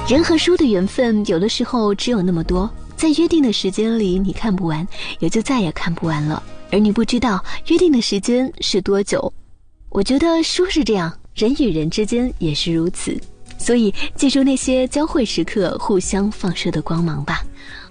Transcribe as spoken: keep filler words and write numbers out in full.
人和书的缘分有的时候只有那么多，在约定的时间里你看不完，也就再也看不完了，而你不知道约定的时间是多久。我觉得书是这样，人与人之间也是如此，所以记住那些交汇时刻互相放射的光芒吧。